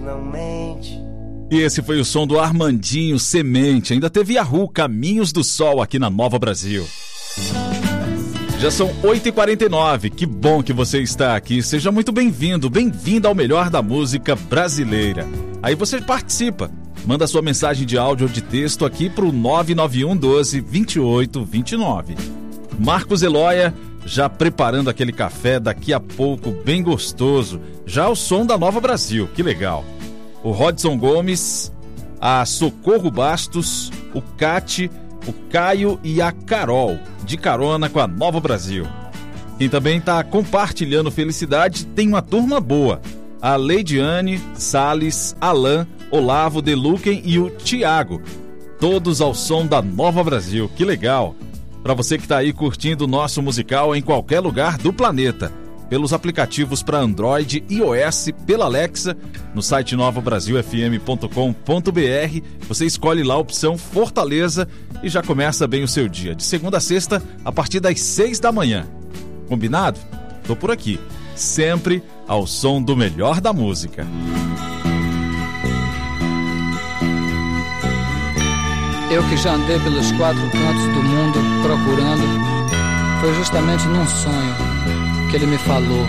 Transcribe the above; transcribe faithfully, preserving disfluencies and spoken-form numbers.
não mente. E esse foi o som do Armandinho Semente. Ainda teve Yahoo, Caminhos do Sol, aqui na Nova Brasil. Já são oito e quarenta e nove, que bom que você está aqui. Seja muito bem-vindo, bem-vinda ao melhor da música brasileira. Aí você participa, manda sua mensagem de áudio ou de texto aqui para o nove nove um, doze, vinte e oito, vinte e nove. Marcos Eloia já preparando aquele café daqui a pouco, bem gostoso. Já o som da Nova Brasil, que legal. O Rodson Gomes, a Socorro Bastos, o Cate, o Caio e a Carol, de carona com a Nova Brasil. Quem também está compartilhando felicidade tem uma turma boa. A Leidiane, Salles, Alain, Olavo, Deluquen e o Tiago. Todos ao som da Nova Brasil, que legal. Para você que está aí curtindo o nosso musical em qualquer lugar do planeta, pelos aplicativos para Android e iOS, pela Alexa, no site nova brasil f m ponto com ponto b r, você escolhe lá a opção Fortaleza e já começa bem o seu dia, de segunda a sexta, a partir das seis da manhã. Combinado? Tô por aqui, sempre ao som do melhor da música. Eu que já andei pelos quatro cantos do mundo procurando, foi justamente num sonho que ele me falou: